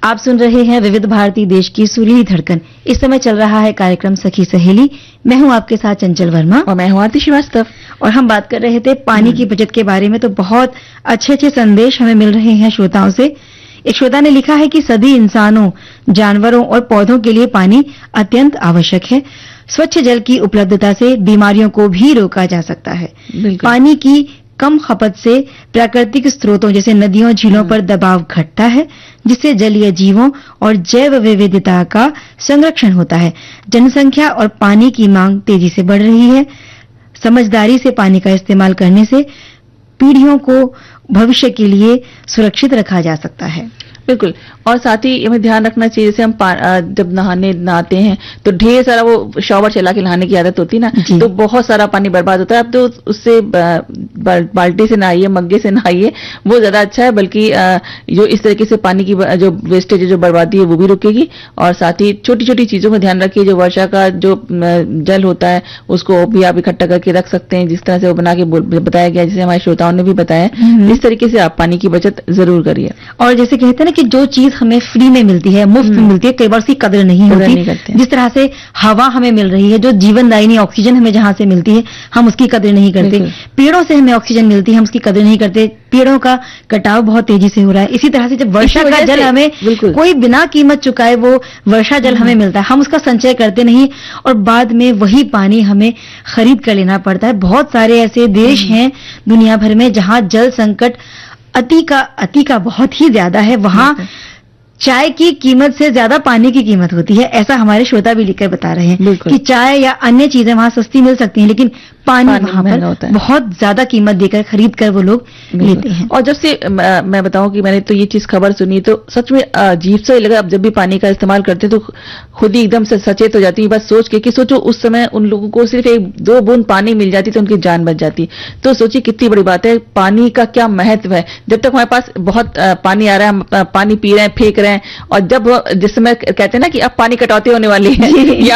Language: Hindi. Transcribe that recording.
आप सुन रहे हैं विविध भारती, देश की सुरीली धड़कन। इस समय चल रहा है कार्यक्रम सखी सहेली। मैं हूं आपके साथ चंचल वर्मा और मैं हूं आरती श्रीवास्तव। और हम बात कर रहे थे पानी की बचत के बारे में। तो बहुत अच्छे अच्छे संदेश हमें मिल रहे हैं श्रोताओं से। एक श्रोता ने लिखा है कि सभी इंसानों, जानवरों और पौधों के लिए पानी अत्यंत आवश्यक है। स्वच्छ जल की उपलब्धता से बीमारियों को भी रोका जा सकता है। पानी की कम खपत से प्राकृतिक स्रोतों जैसे नदियों, झीलों पर दबाव घटता है, जिससे जलीय जीवों और जैव विविधता का संरक्षण होता है। जनसंख्या और पानी की मांग तेजी से बढ़ रही है। समझदारी से पानी का इस्तेमाल करने से पीढ़ियों को भविष्य के लिए सुरक्षित रखा जा सकता है। बिल्कुल। और साथ ही हमें ध्यान रखना चाहिए, जैसे हम जब नहाते हैं तो ढेर सारा वो शॉवर चला के नहाने की आदत होती है ना, तो बहुत सारा पानी बर्बाद होता है। अब तो उससे बाल्टी से नहाइए, मग्गे से नहाइए, वो ज्यादा अच्छा है। बल्कि जो इस तरीके से पानी की जो वेस्टेज, जो बर्बादी है, वो भी रुकेगी। और साथ ही छोटी छोटी चीजों में ध्यान रखिए। जो वर्षा का जो जल होता है उसको भी आप इकट्ठा करके रख सकते हैं, जिस तरह से वो बना के बताया गया, जैसे हमारे श्रोताओं ने भी बताया। इस तरीके से आप पानी की बचत जरूर करिए। और जैसे कहते हैं ना कि जो चीज हमें फ्री में मिलती है, मुफ्त में मिलती है, कई बार उसकी कदर नहीं होती। जिस तरह से हवा हमें मिल रही है, जो जीवनदायिनी ऑक्सीजन हमें जहां से मिलती है, हम उसकी कदर नहीं करते। पेड़ों से हमें ऑक्सीजन मिलती है, हम उसकी कदर नहीं करते। पेड़ों का कटाव बहुत तेजी से हो रहा है। इसी तरह से जब वर्षा का जल हमें कोई बिना कीमत चुकाए वो वर्षा जल हमें मिलता है, हम उसका संचय करते नहीं और बाद में वही पानी हमें खरीद कर लेना पड़ता है। बहुत सारे ऐसे देश हैं दुनिया भर में जहां जल संकट अति का बहुत ही ज्यादा है। वहां चाय की कीमत से ज्यादा पानी की कीमत होती है। ऐसा हमारे श्रोता भी लिखकर बता रहे हैं कि चाय या अन्य चीजें वहां सस्ती मिल सकती हैं, लेकिन पानी वहां पर बहुत ज्यादा कीमत देकर खरीद कर वो लोग लेते हैं। और जब से मैं बताऊं कि मैंने तो ये चीज खबर सुनी तो सच में अजीब सा ही लगा। अब जब भी पानी का इस्तेमाल करते हैं तो खुद ही एकदम से सचेत हो जाती है, बस सोच के कि सोचो उस समय उन लोगों को सिर्फ 1-2 बूंद पानी मिल जाती तो उनकी जान बच जाती। तो सोचिए कितनी बड़ी बात है, पानी का क्या महत्व है। जब तक हमारे पास बहुत पानी आ रहा है, हम पानी पी रहे हैं, फेंक रहे हैं, और जब जिस समय कहते हैं ना कि अब पानी कटौती होने वाली है या